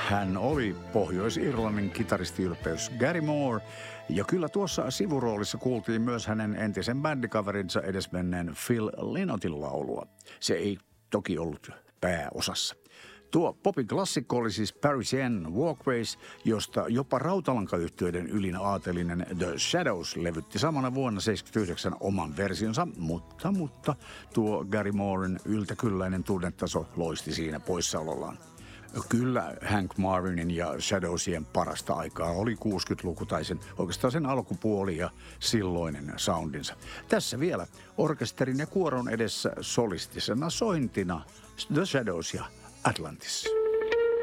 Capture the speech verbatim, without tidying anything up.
hän oli Pohjois-Irlannin kitaristiylpeys Gary Moore. Ja kyllä tuossa sivuroolissa kuultiin myös hänen entisen bändikaverinsa edesmenneen Phil Lynottin laulua. Se ei toki ollut pääosassa. Tuo popin klassikko oli siis Parisian Walkways, josta jopa rautalankayhtiöiden ylin aatelinen The Shadows levytti samana vuonna seitsemänkymmentäyhdeksän oman versionsa, mutta, mutta tuo Gary Mooren yltäkylläinen tunnetaso loisti siinä poissaolollaan. Kyllä Hank Marvinin ja Shadowsien parasta aikaa oli kuusikymmentäluku tai sen, oikeastaan sen alkupuoli ja silloinen soundinsa. Tässä vielä orkesterin ja kuoron edessä solistisena sointina The Shadows ja Atlantis.